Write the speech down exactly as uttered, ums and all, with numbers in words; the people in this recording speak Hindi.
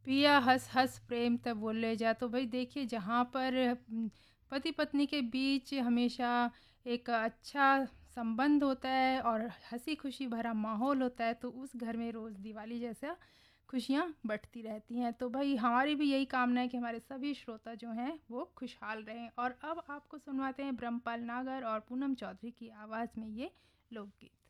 पिया हँस हँस प्रेम तब बोले जा। तो भाई देखिए, जहाँ पर पति पत्नी के बीच हमेशा एक अच्छा संबंध होता है और हंसी खुशी भरा माहौल होता है, तो उस घर में रोज़ दिवाली जैसा खुशियाँ बटती रहती हैं। तो भाई हमारी भी यही कामना है कि हमारे सभी श्रोता जो हैं वो खुशहाल रहें। और अब आपको सुनवाते हैं ब्रह्मपाल नागर और पूनम चौधरी की आवाज़ में ये लोकगीत।